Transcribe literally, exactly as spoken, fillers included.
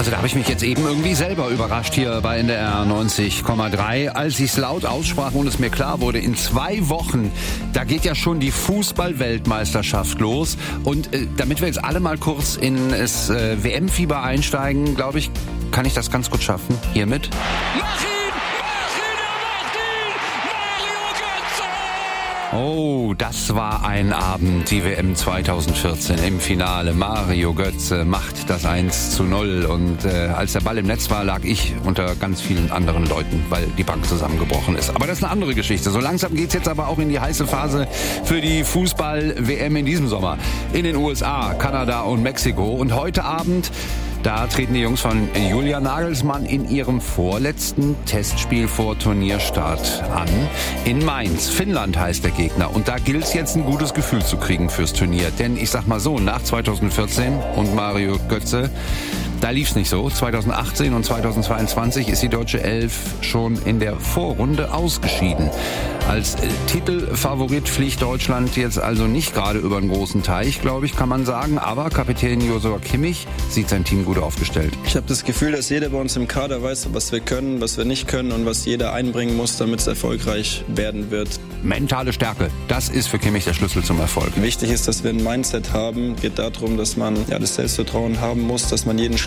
Also da habe ich mich jetzt eben irgendwie selber überrascht hier bei N D R neunzig Komma drei, als ich es laut aussprach und es mir klar wurde, in zwei Wochen, da geht ja schon die Fußball-Weltmeisterschaft los. Und äh, damit wir jetzt alle mal kurz in das äh, W M-Fieber einsteigen, glaube ich, kann ich das ganz gut schaffen. Hiermit. Oh, das war ein Abend, die W M zwanzig vierzehn im Finale. Mario Götze macht das eins zu null und äh, als der Ball im Netz war, lag ich unter ganz vielen anderen Leuten, weil die Bank zusammengebrochen ist. Aber das ist eine andere Geschichte. So langsam geht's jetzt aber auch in die heiße Phase für die Fußball-W M in diesem Sommer. In den U S A, Kanada und Mexiko. Und heute Abend, da treten die Jungs von Julia Nagelsmann in ihrem vorletzten Testspiel vor Turnierstart an. In Mainz. Finnland heißt der Gegner. Und da gilt es jetzt, ein gutes Gefühl zu kriegen fürs Turnier. Denn ich sag mal so, nach zwanzig vierzehn und Mario Götze, da lief's nicht so. zwanzig achtzehn und zwanzig zweiundzwanzig ist die deutsche Elf schon in der Vorrunde ausgeschieden. Als äh, Titelfavorit fliegt Deutschland jetzt also nicht gerade über einen großen Teich, glaube ich, kann man sagen. Aber Kapitän Joshua Kimmich sieht sein Team gut aufgestellt. Ich habe das Gefühl, dass jeder bei uns im Kader weiß, was wir können, was wir nicht können und was jeder einbringen muss, damit es erfolgreich werden wird. Mentale Stärke, das ist für Kimmich der Schlüssel zum Erfolg. Wichtig ist, dass wir ein Mindset haben. Es geht darum, dass man ja, das Selbstvertrauen haben muss, dass man jeden